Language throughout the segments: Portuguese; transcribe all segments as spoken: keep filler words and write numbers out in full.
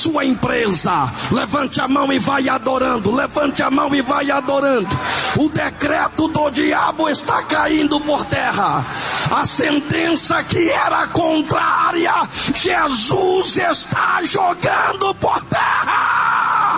sua empresa, levante a mão e vai adorando, levante a mão e vai adorando. O decreto do diabo está caindo por terra. A sentença que era contrária, Jesus está jogando por terra.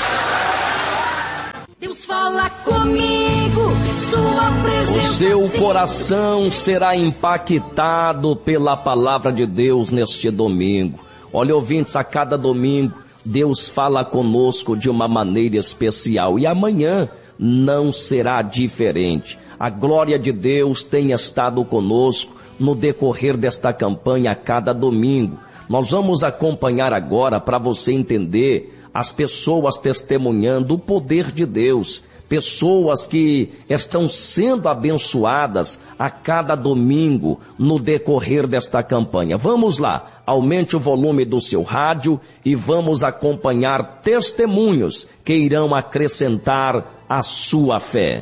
Deus fala comigo, sua presença. O seu coração será impactado pela palavra de Deus neste domingo. Olha, ouvintes, a cada domingo Deus fala conosco de uma maneira especial e amanhã não será diferente. A glória de Deus tem estado conosco no decorrer desta campanha a cada domingo. Nós vamos acompanhar agora para você entender as pessoas testemunhando o poder de Deus. Pessoas que estão sendo abençoadas a cada domingo no decorrer desta campanha. Vamos lá, aumente o volume do seu rádio e vamos acompanhar testemunhos que irão acrescentar a sua fé.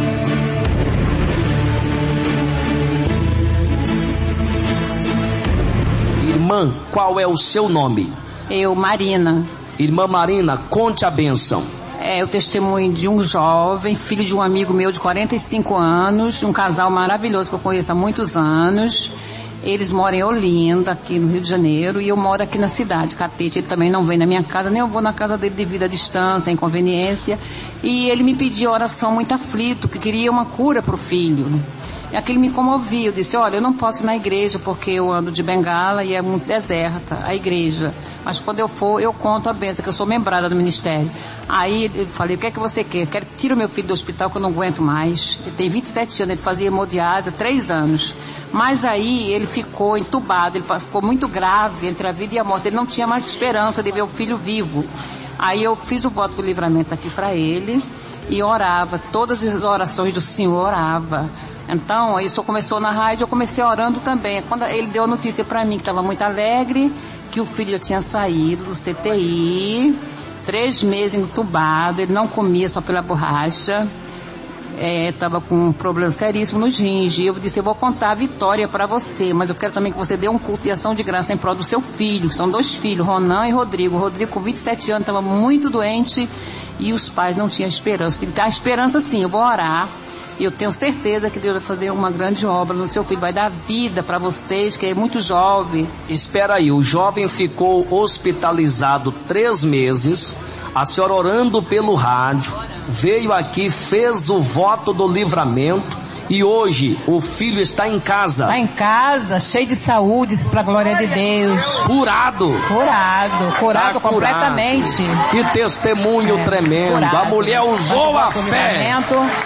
Irmã, qual é o seu nome? Eu, Marina. Irmã Marina, conte a bênção. É o testemunho de um jovem, filho de um amigo meu de quarenta e cinco anos, um casal maravilhoso que eu conheço há muitos anos. Eles moram em Olinda, aqui no Rio de Janeiro, e eu moro aqui na cidade, Catete. Ele também não vem na minha casa, nem eu vou na casa dele devido à distância, à inconveniência. E ele me pediu oração muito aflito, que queria uma cura para o filho. E aquilo me comovia. Eu disse, olha, eu não posso ir na igreja porque eu ando de bengala e é muito deserta a igreja. Mas quando eu for, eu conto a benção, que eu sou membrada do ministério. Aí eu falei, o que é que você quer? Quero tira o meu filho do hospital que eu não aguento mais. Ele tem vinte e sete anos, ele fazia hemodiálise há três anos. Mas aí ele ficou entubado, ele ficou muito grave entre a vida e a morte. Ele não tinha mais esperança de ver o filho vivo. Aí eu fiz o voto do livramento aqui para ele e orava. Todas as orações do Senhor orava. Então, isso começou na rádio, eu comecei orando também. Quando ele deu a notícia para mim que estava muito alegre, que o filho já tinha saído do C T I, três meses entubado, ele não comia só pela borracha, estava é, com um problema seríssimo nos rins. E eu disse, eu vou contar a vitória para você, mas eu quero também que você dê um culto de ação de graça em prol do seu filho, que são dois filhos, Ronan e Rodrigo. O Rodrigo com vinte e sete anos estava muito doente e os pais não tinham esperança. Eu disse, a esperança sim, eu vou orar. E eu tenho certeza que Deus vai fazer uma grande obra no seu filho, vai dar vida para vocês, que é muito jovem. Espera aí, o jovem ficou hospitalizado três meses, a senhora orando pelo rádio, veio aqui, fez o voto do livramento e hoje o filho está em casa. Está em casa, cheio de saúde, para a glória de Deus. Curado. Curado, curado tá completamente. Curado. Que testemunho é, tremendo. Curado. A mulher usou a fé.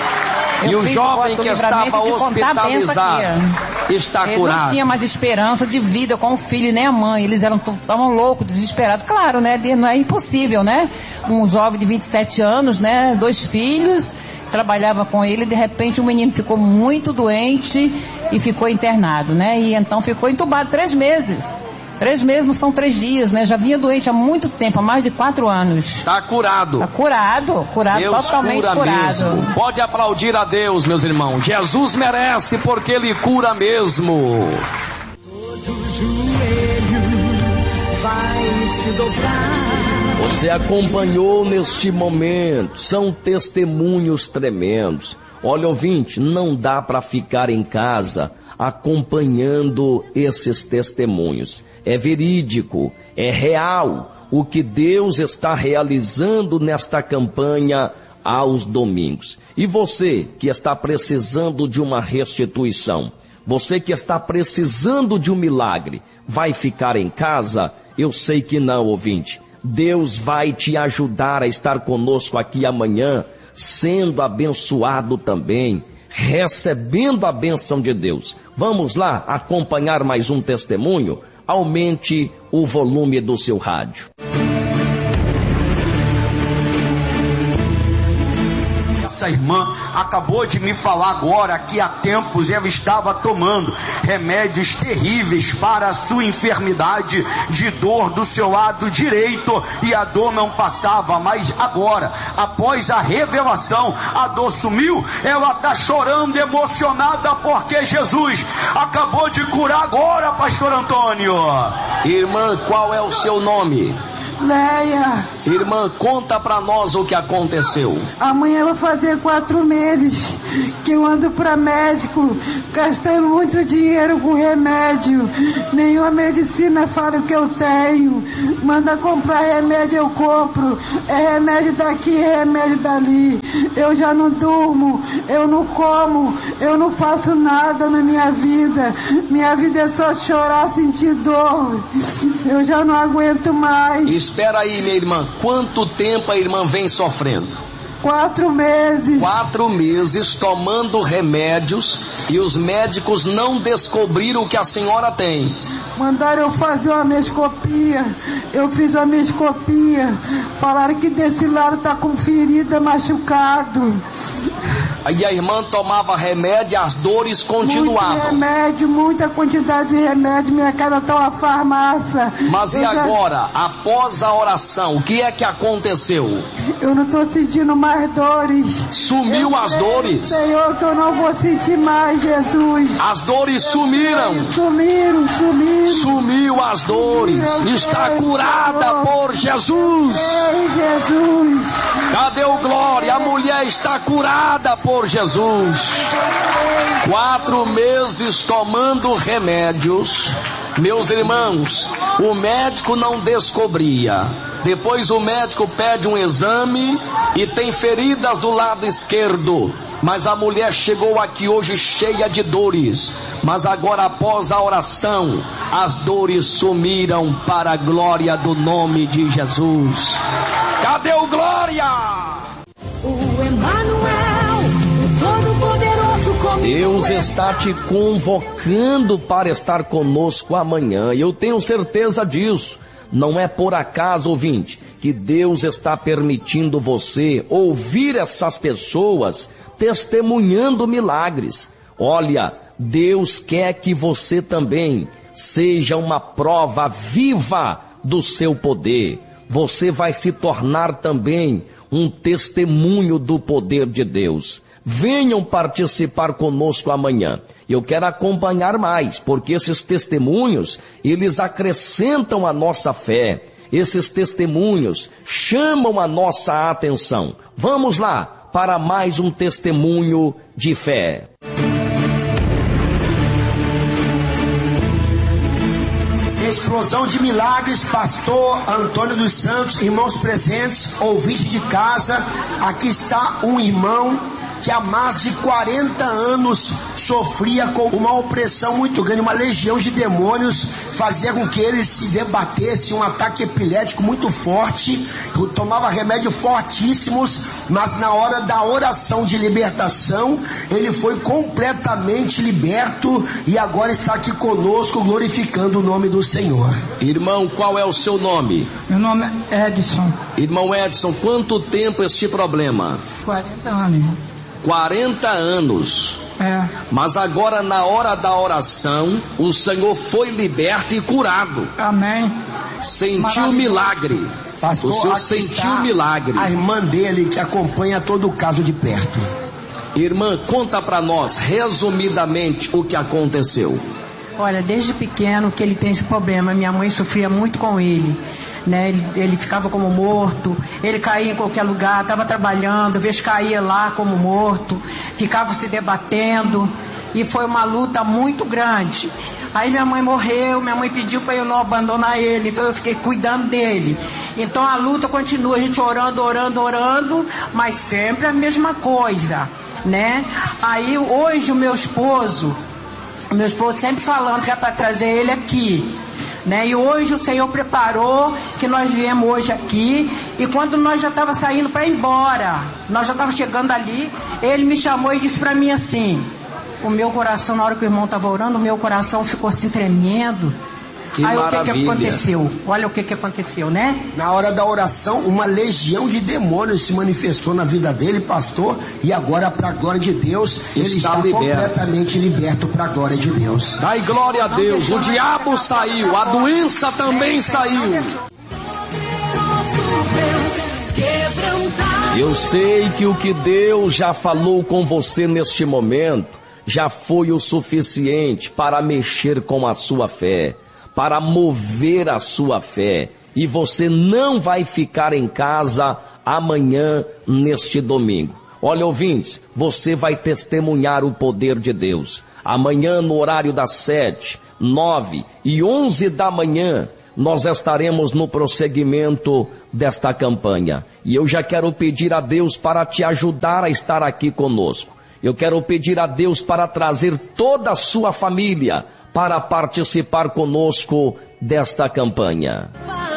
E o jovem que estava hospitalizado está ele curado. Não tinha mais esperança de vida com o filho e nem a mãe. Eles eram tão loucos, desesperados. Claro, né? Não é impossível, né? Um jovem de vinte e sete anos, né? Dois filhos, trabalhava com ele. De repente, o menino ficou muito doente e ficou internado, né? E então ficou entubado três meses. Três meses não são três dias, né? Já vinha doente há muito tempo, há mais de quatro anos. Está curado. Está curado, curado, Deus totalmente cura curado. Mesmo. Pode aplaudir a Deus, meus irmãos. Jesus merece porque Ele cura mesmo. Todo joelho vai se dobrar. Você acompanhou neste momento. São testemunhos tremendos. Olha, ouvinte, não dá para ficar em casa acompanhando esses testemunhos. É verídico, é real o que Deus está realizando nesta campanha aos domingos. E você que está precisando de uma restituição, você que está precisando de um milagre, vai ficar em casa? Eu sei que não, ouvinte. Deus vai te ajudar a estar conosco aqui amanhã, sendo abençoado também, recebendo a bênção de Deus. Vamos lá acompanhar mais um testemunho? Aumente o volume do seu rádio. Essa irmã acabou de me falar agora que há tempos ela estava tomando remédios terríveis para a sua enfermidade de dor do seu lado direito e a dor não passava, mas agora, após a revelação, a dor sumiu. Ela está chorando, emocionada, porque Jesus acabou de curar agora, pastor Antônio. Irmã, qual é o seu nome? Leia. Irmã, conta pra nós o que aconteceu. Amanhã vai fazer quatro meses que eu ando pra médico, gastando muito dinheiro com remédio. Nenhuma medicina fala o que eu tenho. Manda comprar remédio, eu compro. É remédio daqui, é remédio dali. Eu já não durmo, eu não como, eu não faço nada na minha vida. Minha vida é só chorar, sentir dor. Eu já não aguento mais. Espera aí, minha irmã. Quanto tempo a irmã vem sofrendo? Quatro meses. Quatro meses tomando remédios e os médicos não descobriram o que a senhora tem. Mandaram eu fazer uma mescopia. Eu fiz a mescopia. Falaram que desse lado tá com ferida, machucado. Aí a irmã tomava remédio e as dores continuavam. Muito remédio, muita quantidade de remédio. Minha casa tá uma farmácia. Mas eu e já... agora, após a oração, o que é que aconteceu? Eu não tô sentindo mais dores. Sumiu eu as creio, dores? Senhor, que eu não vou sentir mais, Jesus. As dores eu sumiram. Creio, sumiram, sumiram. Sumiu as dores. Eu Está creio, curada Senhor. Por Jesus. Ei, Jesus. Cadê o glória? A mulher está curada por Jesus. Quatro meses tomando remédios. Meus irmãos, o médico não descobria. Depois o médico pede um exame e tem feridas do lado esquerdo. Mas a mulher chegou aqui hoje cheia de dores. Mas agora, após a oração, as dores sumiram para a glória do nome de Jesus. Cadê o glória? O Emmanuel, o Todo-Poderoso comigo. Deus está te convocando para estar conosco amanhã. E eu tenho certeza disso. Não é por acaso, ouvinte, que Deus está permitindo você ouvir essas pessoas testemunhando milagres. Olha, Deus quer que você também seja uma prova viva do seu poder. Você vai se tornar também um testemunho do poder de Deus. Venham participar conosco amanhã. Eu quero acompanhar mais, porque esses testemunhos, eles acrescentam a nossa fé. Esses testemunhos chamam a nossa atenção. Vamos lá para mais um testemunho de fé. Explosão de milagres, pastor Antônio dos Santos, irmãos presentes, ouvinte de casa. Aqui está um irmão que há mais de quarenta anos sofria com uma opressão muito grande, uma legião de demônios, fazia com que ele se debatesse, um ataque epilético muito forte, tomava remédios fortíssimos, mas na hora da oração de libertação, ele foi completamente liberto e agora está aqui conosco, glorificando o nome do Senhor. Irmão, qual é o seu nome? Meu nome é Edson. Irmão Edson, quanto tempo este problema? quarenta anos. quarenta anos. É. Mas agora na hora da oração, o Senhor foi liberto e curado. Amém. Sentiu milagre. Pastor, o Senhor sentiu milagre. A irmã dele que acompanha todo o caso de perto. Irmã, conta pra nós resumidamente o que aconteceu. Olha, desde pequeno que ele tem esse problema. Minha mãe sofria muito com ele. Né? Ele, ele ficava como morto, ele caía em qualquer lugar, estava trabalhando, às vezes caía lá como morto, ficava se debatendo, e foi uma luta muito grande. Aí minha mãe morreu, minha mãe pediu para eu não abandonar ele, então eu fiquei cuidando dele. Então a luta continua, a gente orando, orando, orando, mas sempre a mesma coisa, né? Aí hoje o meu esposo, o meu esposo sempre falando que é para trazer ele aqui. Né? E hoje o Senhor preparou que nós viemos hoje aqui, e quando nós já estava saindo para ir embora, nós já estava chegando ali, ele me chamou e disse para mim assim, o meu coração, na hora que o irmão estava orando, o meu coração ficou assim tremendo. Que Aí maravilha. O que que aconteceu? Olha o que que aconteceu, né? Na hora da oração, uma legião de demônios se manifestou na vida dele, pastor, e agora, para a glória de Deus, ele está, está completamente liberto para a glória de Deus. Dai glória a Deus, o diabo saiu, a doença também saiu. Eu sei que o que Deus já falou com você neste momento já foi o suficiente para mexer com a sua fé, para mover a sua fé. e você não vai ficar em casa amanhã, neste domingo. Olha, ouvintes, você vai testemunhar o poder de Deus. Amanhã, no horário das sete, nove e onze da manhã, nós estaremos no prosseguimento desta campanha. E eu já quero pedir a Deus para te ajudar a estar aqui conosco. Eu quero pedir a Deus para trazer toda a sua família para participar conosco desta campanha.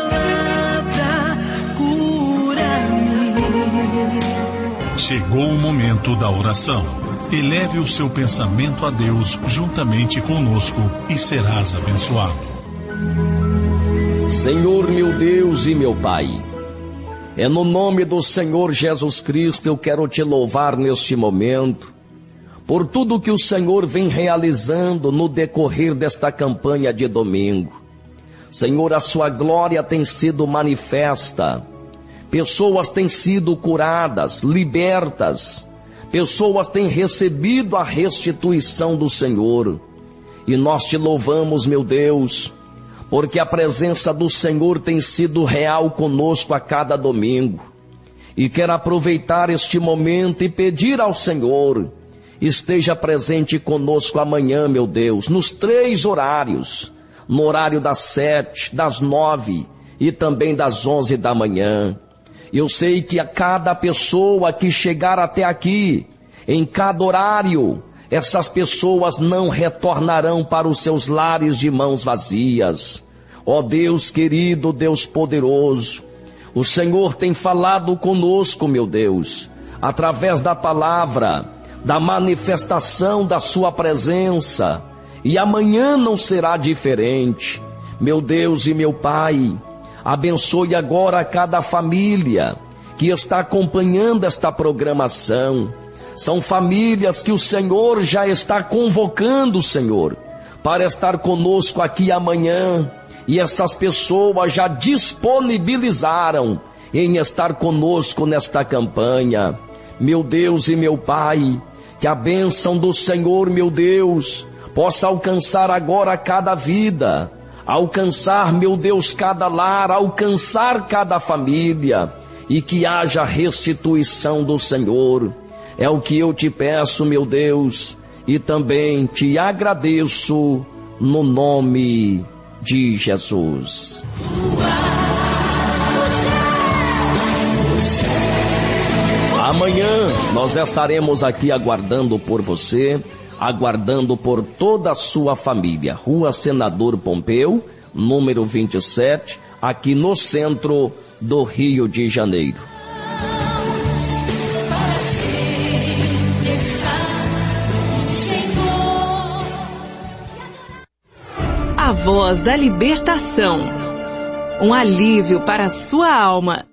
Chegou o momento da oração. Eleve o seu pensamento a Deus juntamente conosco e serás abençoado. Senhor meu Deus e meu Pai, é no nome do Senhor Jesus Cristo eu quero te louvar neste momento, por tudo que o Senhor vem realizando no decorrer desta campanha de domingo. Senhor, a sua glória tem sido manifesta, pessoas têm sido curadas, libertas, pessoas têm recebido a restituição do Senhor. E nós te louvamos, meu Deus, porque a presença do Senhor tem sido real conosco a cada domingo. E quero aproveitar este momento e pedir ao Senhor, esteja presente conosco amanhã, meu Deus, nos três horários, no horário das sete, das nove e também das onze da manhã. Eu sei que a cada pessoa que chegar até aqui, em cada horário, essas pessoas não retornarão para os seus lares de mãos vazias. Ó Deus querido, Deus poderoso, o Senhor tem falado conosco, meu Deus, através da palavra, da manifestação da sua presença, e amanhã não será diferente. Meu Deus e meu Pai, abençoe agora cada família que está acompanhando esta programação. São famílias que o Senhor já está convocando, Senhor, para estar conosco aqui amanhã. E essas pessoas já disponibilizaram em estar conosco nesta campanha. Meu Deus e meu Pai, que a bênção do Senhor, meu Deus, possa alcançar agora cada vida, alcançar, meu Deus, cada lar, alcançar cada família, e que haja restituição do Senhor. É o que eu te peço, meu Deus, e também te agradeço no nome de Jesus. Amanhã nós estaremos aqui aguardando por você, aguardando por toda a sua família. Rua Senador Pompeu, número vinte e sete, aqui no centro do Rio de Janeiro. A Voz da Libertação, um alívio para a sua alma.